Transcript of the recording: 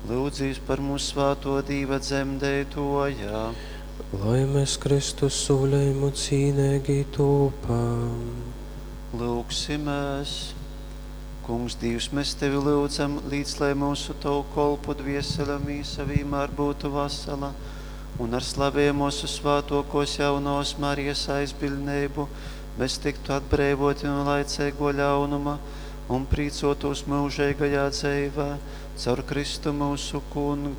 Lūdzīs par mūsu svāto Dīva dzemdētojā. lai mēs Kristus sūlējumu cīnīgi tūpam. Lūksimies. Kungs Dievs, mēs Tevi lūdzam, līdz lai mūsu Tavu kolpu dviesele mīsa vienmēr būtu vasala, un ar slavē mūsu svātokos jaunos Marijas aizbildnību mēs tiktu atbrīvoti no laicīgo ļaunuma un prīcotos mūžīgajā dzīvē caur Kristu mūsu Kungu.